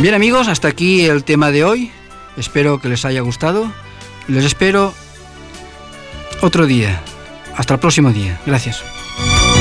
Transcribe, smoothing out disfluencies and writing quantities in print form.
Bien, amigos, hasta aquí el tema de hoy. Espero que les haya gustado. Les espero otro día. Hasta el próximo día. Gracias.